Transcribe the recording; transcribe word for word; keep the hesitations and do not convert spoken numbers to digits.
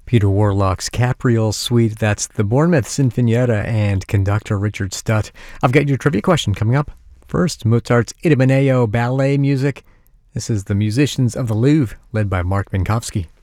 Peter Warlock's Capriole Suite. That's the Bournemouth Sinfonietta and conductor Richard Stutt. I've got your trivia question coming up. First, Mozart's Idomeneo ballet music. This is The Musicians of the Louvre, led by Mark Minkowski.